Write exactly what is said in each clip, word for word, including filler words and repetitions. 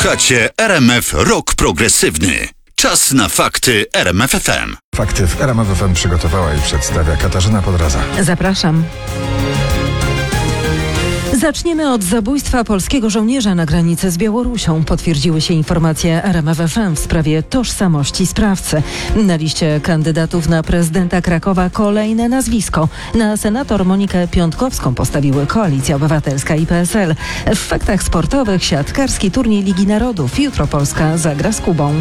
Słuchacie R M F Rock Progresywny. Czas na fakty R M F F M. Fakty w R M F F M przygotowała i przedstawia Katarzyna Podraza. Zapraszam. Zaczniemy od zabójstwa polskiego żołnierza na granicy z Białorusią. Potwierdziły się informacje R M F F M w sprawie tożsamości sprawcy. Na liście kandydatów na prezydenta Krakowa kolejne nazwisko. Na senator Monikę Piątkowską postawiły Koalicja Obywatelska i P S L. W faktach sportowych siatkarski turniej Ligi Narodów. Jutro Polska zagra z Kubą.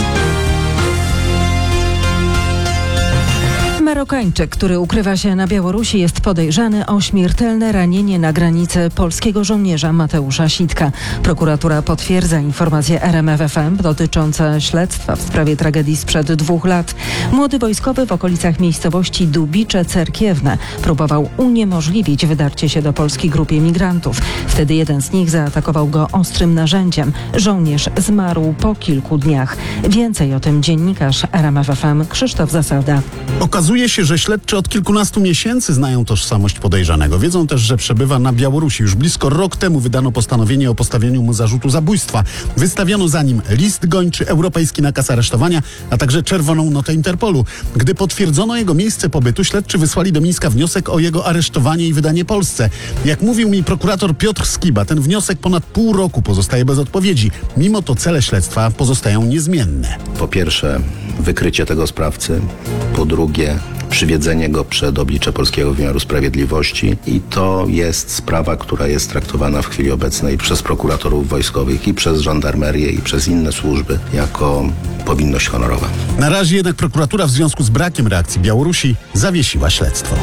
Marokańczyk, który ukrywa się na Białorusi, jest podejrzany o śmiertelne ranienie na granicy polskiego żołnierza Mateusza Sitka. Prokuratura potwierdza informacje R M F F M dotyczące śledztwa w sprawie tragedii sprzed dwóch lat. Młody wojskowy w okolicach miejscowości Dubicze Cerkiewne próbował uniemożliwić wydarcie się do Polski grupie migrantów. Wtedy jeden z nich zaatakował go ostrym narzędziem. Żołnierz zmarł po kilku dniach. Więcej o tym dziennikarz R M F F M Krzysztof Zasada. Okazuje się, że śledczy od kilkunastu miesięcy znają tożsamość podejrzanego. Wiedzą też, że przebywa na Białorusi. Już blisko rok temu wydano postanowienie o postawieniu mu zarzutu zabójstwa. Wystawiono za nim list gończy, europejski nakaz aresztowania, a także czerwoną notę Interpolu. Gdy potwierdzono jego miejsce pobytu, śledczy wysłali do Mińska wniosek o jego aresztowanie i wydanie Polsce. Jak mówił mi prokurator Piotr Skiba, ten wniosek ponad pół roku pozostaje bez odpowiedzi. Mimo to cele śledztwa pozostają niezmienne. Po pierwsze, wykrycie tego sprawcy. Po drugie, przywiedzenie go przed oblicze polskiego wymiaru sprawiedliwości i to jest sprawa, która jest traktowana w chwili obecnej przez prokuratorów wojskowych i przez żandarmerię i przez inne służby jako powinność honorowa. Na razie jednak prokuratura w związku z brakiem reakcji Białorusi zawiesiła śledztwo.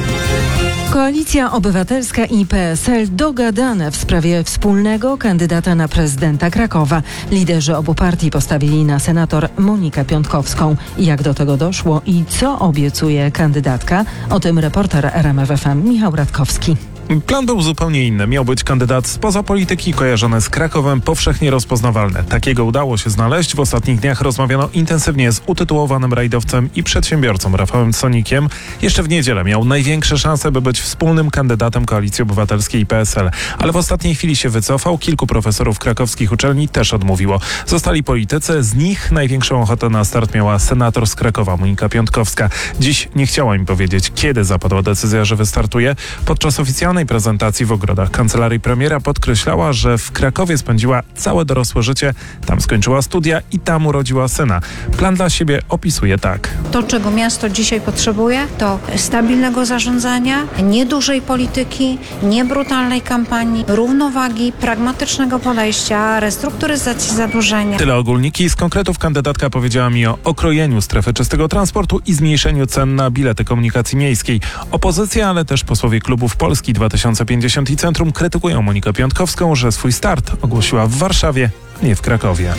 Koalicja Obywatelska i P S L dogadane w sprawie wspólnego kandydata na prezydenta Krakowa. Liderzy obu partii postawili na senator Monikę Piątkowską. Jak do tego doszło i co obiecuje kandydatka? O tym reporter R M F F M Michał Radkowski. Plan był zupełnie inny. Miał być kandydat spoza polityki, kojarzony z Krakowem, powszechnie rozpoznawalny. Takiego udało się znaleźć. W ostatnich dniach rozmawiano intensywnie z utytułowanym rajdowcem i przedsiębiorcą Rafałem Sonikiem. Jeszcze w niedzielę miał największe szanse, by być wspólnym kandydatem Koalicji Obywatelskiej i P S L. Ale w ostatniej chwili się wycofał. Kilku profesorów krakowskich uczelni też odmówiło. Zostali politycy. Z nich największą ochotę na start miała senator z Krakowa, Monika Piątkowska. Dziś nie chciała mi powiedzieć, kiedy zapadła decyzja, że wystartuje. Podczas oficjalnej prezentacji w ogrodach kancelarii premiera podkreślała, że w Krakowie spędziła całe dorosłe życie, tam skończyła studia i tam urodziła syna. Plan dla siebie opisuje tak. To, czego miasto dzisiaj potrzebuje, to stabilnego zarządzania, niedużej polityki, niebrutalnej kampanii, równowagi, pragmatycznego podejścia, restrukturyzacji zadłużenia. Tyle ogólniki. Z konkretów kandydatka powiedziała mi o okrojeniu strefy czystego transportu i zmniejszeniu cen na bilety komunikacji miejskiej. Opozycja, ale też posłowie klubów Polski dwa tysiące pięćdziesiąt i Centrum krytykują Monikę Piątkowską, że swój start ogłosiła w Warszawie, nie w Krakowie.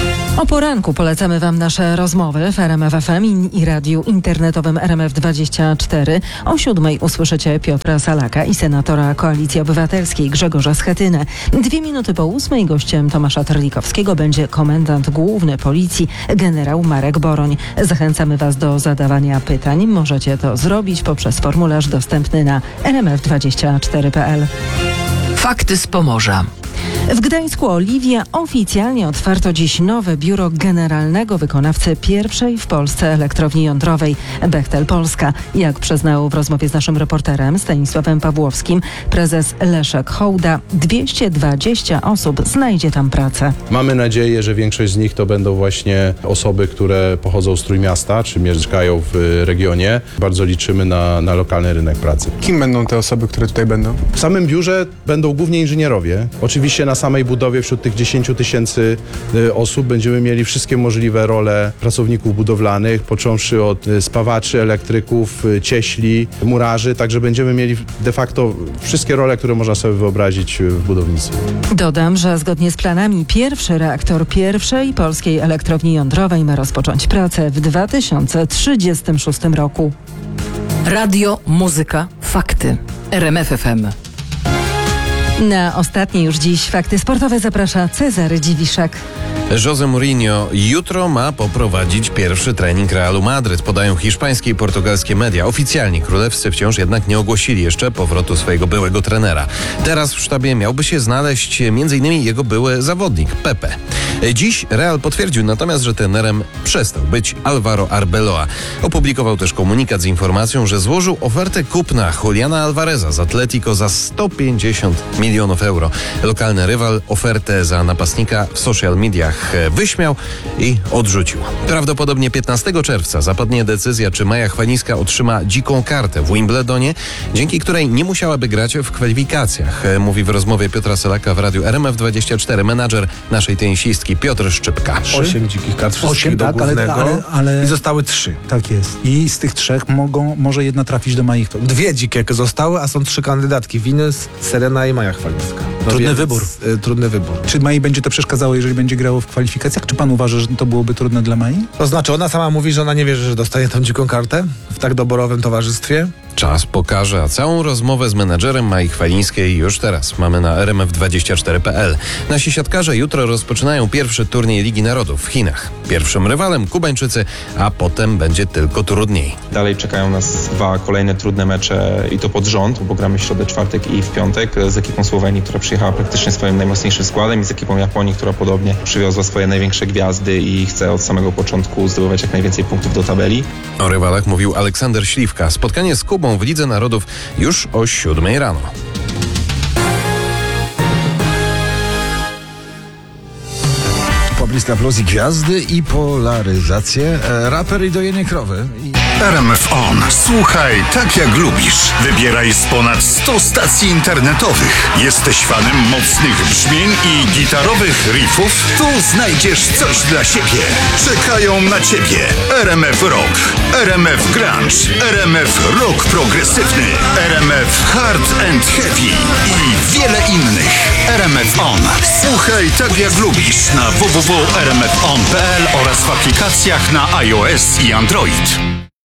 O poranku polecamy Wam nasze rozmowy w R M F F M i, i radiu internetowym R M F dwadzieścia cztery. O siódmej usłyszycie Piotra Salaka i senatora Koalicji Obywatelskiej Grzegorza Schetynę. Dwie minuty po ósmej gościem Tomasza Terlikowskiego będzie komendant główny Policji generał Marek Boroń. Zachęcamy Was do zadawania pytań. Możecie to zrobić poprzez formularz dostępny na r m f dwadzieścia cztery kropka p l. Fakty z Pomorza. W Gdańsku Oliwia oficjalnie otwarto dziś nowe biuro generalnego wykonawcy pierwszej w Polsce elektrowni jądrowej Bechtel Polska. Jak przyznał w rozmowie z naszym reporterem Stanisławem Pawłowskim prezes Leszek Hołda, dwieście dwadzieścia osób znajdzie tam pracę. Mamy nadzieję, że większość z nich to będą właśnie osoby, które pochodzą z Trójmiasta, czy mieszkają w regionie. Bardzo liczymy na, na lokalny rynek pracy. Kim będą te osoby, które tutaj będą? W samym biurze będą głównie inżynierowie. Oczywiście na samej budowie wśród tych dziesięciu tysięcy osób będziemy mieli wszystkie możliwe role pracowników budowlanych, począwszy od spawaczy, elektryków, cieśli, murarzy, także będziemy mieli de facto wszystkie role, które można sobie wyobrazić w budownictwie. Dodam, że zgodnie z planami pierwszy reaktor pierwszej polskiej elektrowni jądrowej ma rozpocząć pracę w dwa tysiące trzydziestym szóstym roku. Radio, muzyka, fakty. R M F F M. Na ostatnie już dziś fakty sportowe zaprasza Cezary Dziwiszak. José Mourinho jutro ma poprowadzić pierwszy trening Realu Madryt, podają hiszpańskie i portugalskie media. Oficjalnie królewscy wciąż jednak nie ogłosili jeszcze powrotu swojego byłego trenera. Teraz w sztabie miałby się znaleźć między innymi jego były zawodnik Pepe. Dziś Real potwierdził natomiast, że trenerem przestał być Alvaro Arbeloa. Opublikował też komunikat z informacją, że złożył ofertę kupna Juliana Alvareza z Atletico za sto pięćdziesiąt milionów euro. Lokalny rywal ofertę za napastnika w social mediach wyśmiał i odrzucił. Prawdopodobnie piętnastego czerwca zapadnie decyzja, czy Maja Chwalińska otrzyma dziką kartę w Wimbledonie, dzięki której nie musiałaby grać w kwalifikacjach, mówi w rozmowie Piotra Selaka w radiu R M F dwadzieścia cztery menadżer naszej tenisistki Piotr Szczypka. Osiem dzikich kart, wszystkich Osiem, do tak, ale, głównego ale, ale i zostały trzy. Tak jest. I z tych trzech mogą, może jedna trafić do Mai. Dwie dzikie zostały, a są trzy kandydatki. Venus, Serena i Maja Chwalińska. No Trudny więc, wybór. Y, trudny wybór. Czy Mai będzie to przeszkadzało, jeżeli będzie grało w kwalifikacjach? Czy pan uważa, że to byłoby trudne dla Mai? To znaczy, ona sama mówi, że ona nie wierzy, że dostanie tą dziką kartę w tak doborowym towarzystwie. Czas pokaże, a całą rozmowę z menadżerem Mai Chwalińskiej już teraz mamy na R M F dwadzieścia cztery kropka p l. Nasi siatkarze jutro rozpoczynają pierwszy turniej Ligi Narodów w Chinach. Pierwszym rywalem Kubańczycy, a potem będzie tylko trudniej. Dalej czekają nas dwa kolejne trudne mecze i to pod rząd, bo gramy w środę, czwartek i w piątek z ekipą Słowenii, która przyjechała praktycznie swoim najmocniejszym składem i z ekipą Japonii, która podobnie przywiozła swoje największe gwiazdy i chce od samego początku zdobywać jak najwięcej punktów do tabeli. O rywalach mówił Aleksander Śliwka. Spotkanie z Kubą w Lidze Narodów już o siódmej rano. Poblista Plus i gwiazdy i polaryzację. E, raper i dojenie krowy. I... R M F On. Słuchaj tak jak lubisz. Wybieraj z ponad stu stacji internetowych. Jesteś fanem mocnych brzmień i gitarowych riffów? Tu znajdziesz coś dla siebie. Czekają na ciebie R M F Rock, R M F Grunge, R M F Rock Progresywny, R M F Hard and Heavy i wiele innych. R M F On. Słuchaj tak jak lubisz na w w w kropka r m f on kropka p l oraz w aplikacjach na iOS i Android.